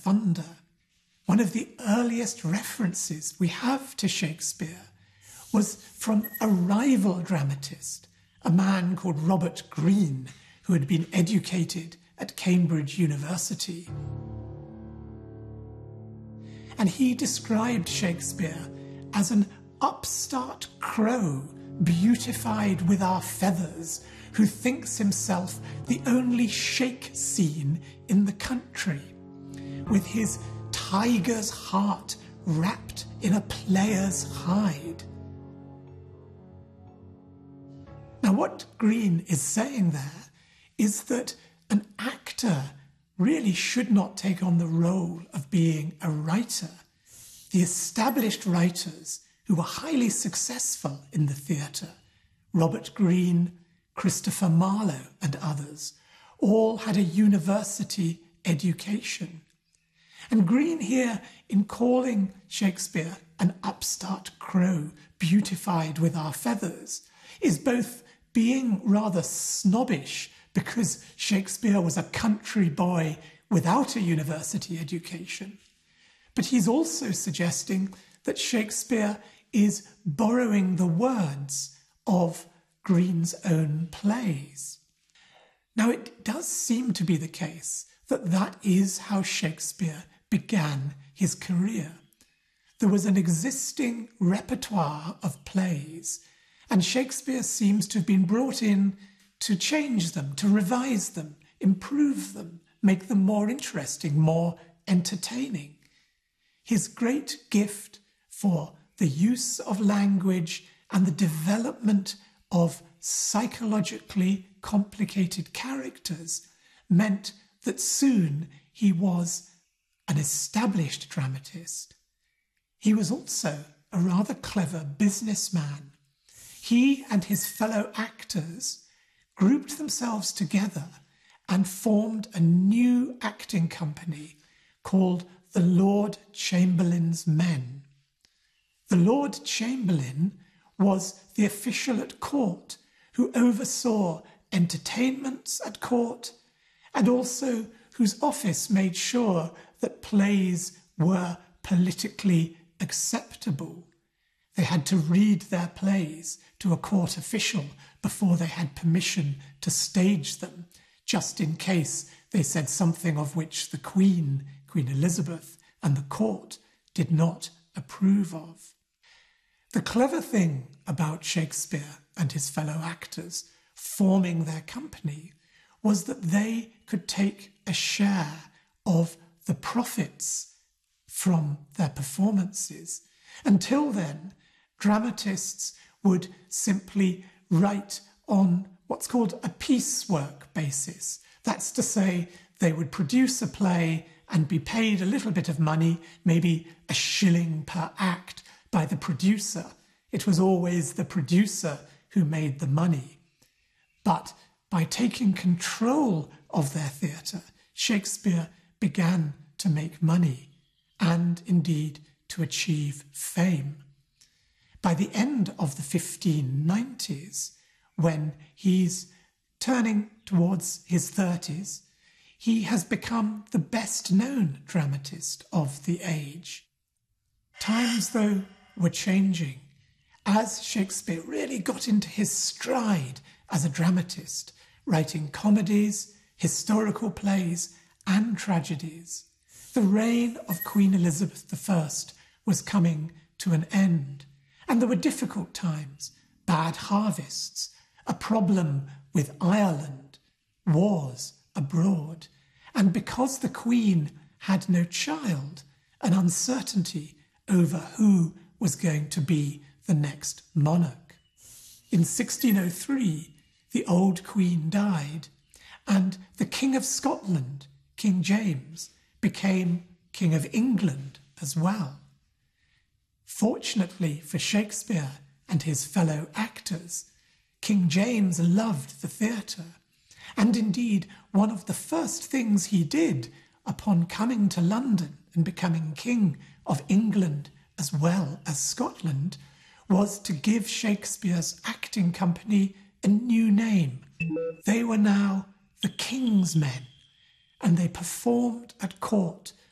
thunder. One of the earliest references we have to Shakespeare was from a rival dramatist, a man called Robert Greene, who had been educated at Cambridge University. And he described Shakespeare as an upstart crow beautified with our feathers, who thinks himself the only shake scene in the country, with his tiger's heart wrapped in a player's hide. Now, what Greene is saying there is that an actor really should not take on the role of being a writer. The established writers who were highly successful in the theatre, Robert Greene, Christopher Marlowe, and others, all had a university education. And Greene here, in calling Shakespeare an upstart crow beautified with our feathers, is both being rather snobbish because Shakespeare was a country boy without a university education, but he's also suggesting that Shakespeare is borrowing the words of Greene's own plays. Now, it does seem to be the case that that is how Shakespeare began his career. There was an existing repertoire of plays, and Shakespeare seems to have been brought in to change them, to revise them, improve them, make them more interesting, more entertaining. His great gift for the use of language and the development of psychologically complicated characters meant that soon he was an established dramatist. He was also a rather clever businessman. He and his fellow actors grouped themselves together and formed a new acting company called the Lord Chamberlain's Men. The Lord Chamberlain was the official at court who oversaw entertainments at court and also whose office made sure that plays were politically acceptable. They had to read their plays to a court official before they had permission to stage them, just in case they said something of which the Queen Elizabeth, and the court did not approve of. The clever thing about Shakespeare and his fellow actors forming their company was that they could take a share of the profits from their performances. Until then, dramatists would simply write on what's called a piecework basis. That's to say, they would produce a play and be paid a little bit of money, maybe a shilling per act, by the producer. It was always the producer who made the money. But by taking control of their theatre, Shakespeare began to make money and indeed to achieve fame. By the end of the 1590s, when he's turning towards his 30s, he has become the best-known dramatist of the age. Times, though, were changing as Shakespeare really got into his stride as a dramatist, writing comedies, historical plays, and tragedies. The reign of Queen Elizabeth I was coming to an end, and there were difficult times, bad harvests, a problem with Ireland, wars abroad, and because the Queen had no child, an uncertainty over who was going to be the next monarch. In 1603, the old Queen died, and the King of Scotland, King James, became King of England as well. Fortunately for Shakespeare and his fellow actors, King James loved the theatre, and indeed one of the first things he did upon coming to London and becoming King of England as well as Scotland was to give Shakespeare's acting company a new name. They were now the King's Men, and they performed at court